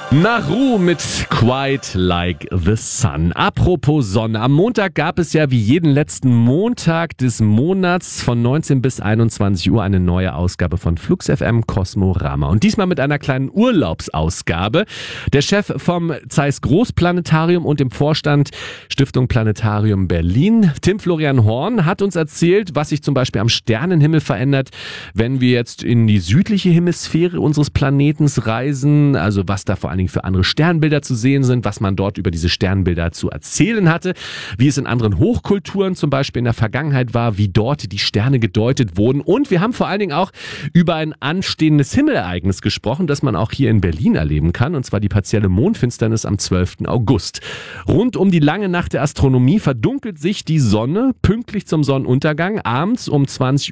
Naru mit Quite Like the Sun. Apropos Sonne. Am Montag gab es ja wie jeden letzten Montag des Monats von 19 bis 21 Uhr eine neue Ausgabe von Flux FM Kosmorama. Und diesmal mit einer kleinen Urlaubsausgabe. Der Chef vom Zeiss Großplanetarium und dem Vorstand Stiftung Planetarium Berlin, Tim Florian Horn, hat uns erzählt, was sich zum Beispiel am Sternenhimmel verändert, wenn wir jetzt in die südliche Hemisphäre unseres Planetens reisen. Also was da vor allen Dingen für andere Sternbilder zu sehen sind, was man dort über diese Sternbilder zu erzählen hatte, wie es in anderen Hochkulturen zum Beispiel in der Vergangenheit war, wie dort die Sterne gedeutet wurden. Und wir haben vor allen Dingen auch über ein anstehendes Himmelereignis gesprochen, das man auch hier in Berlin erleben kann, und zwar die partielle Mondfinsternis am 12. August. Rund um die lange Nacht der Astronomie verdunkelt sich die Sonne pünktlich zum Sonnenuntergang abends um 20.26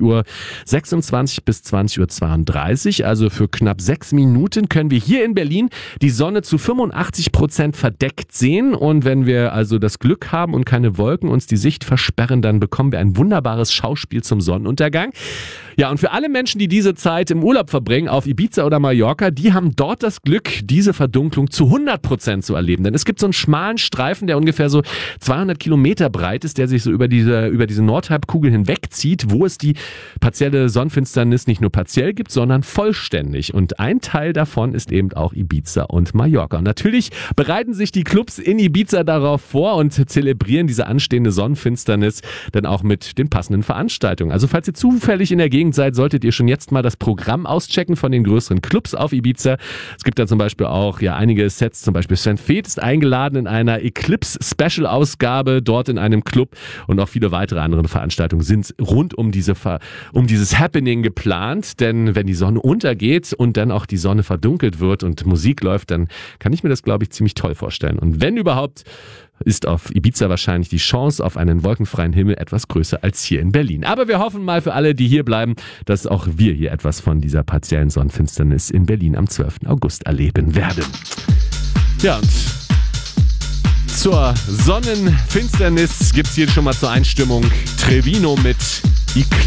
Uhr bis 20.32 Uhr. Also für knapp 6 Minuten können wir hier in Berlin die Sonne zu 85% verdeckt sehen, und wenn wir also das Glück haben und keine Wolken uns die Sicht versperren, dann bekommen wir ein wunderbares Schauspiel zum Sonnenuntergang. Ja, und für alle Menschen, die diese Zeit im Urlaub verbringen, auf Ibiza oder Mallorca, die haben dort das Glück, diese Verdunklung zu 100% zu erleben. Denn es gibt so einen schmalen Streifen, der ungefähr so 200 Kilometer breit ist, der sich so über diese Nordhalbkugel hinwegzieht, wo es die partielle Sonnenfinsternis nicht nur partiell gibt, sondern vollständig. Und ein Teil davon ist eben auch Ibiza und Mallorca. Und natürlich bereiten sich die Clubs in Ibiza darauf vor und zelebrieren diese anstehende Sonnenfinsternis dann auch mit den passenden Veranstaltungen. Also falls ihr zufällig in der Gegend seid, solltet ihr schon jetzt mal das Programm auschecken von den größeren Clubs auf Ibiza. Es gibt da zum Beispiel auch einige Sets, zum Beispiel Sven Feth ist eingeladen in einer Eclipse-Special-Ausgabe dort in einem Club, und auch viele weitere andere Veranstaltungen sind rund um dieses Happening geplant, denn wenn die Sonne untergeht und dann auch die Sonne verdunkelt wird und Musik läuft, dann kann ich mir das, glaube ich, ziemlich toll vorstellen. Und wenn überhaupt, ist auf Ibiza wahrscheinlich die Chance auf einen wolkenfreien Himmel etwas größer als hier in Berlin. Aber wir hoffen mal für alle, die hier bleiben, dass auch wir hier etwas von dieser partiellen Sonnenfinsternis in Berlin am 12. August erleben werden. Ja, und zur Sonnenfinsternis gibt's hier schon mal zur Einstimmung Trevino mit Eclipse.